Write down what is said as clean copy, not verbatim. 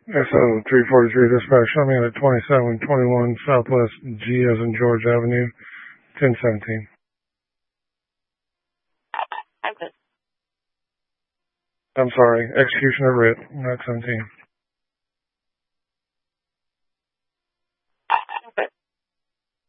SO 343 dispatch, show me at 2721 Southwest G as in George Avenue, 1017. I'm good. I'm sorry, execution of writ, not 17.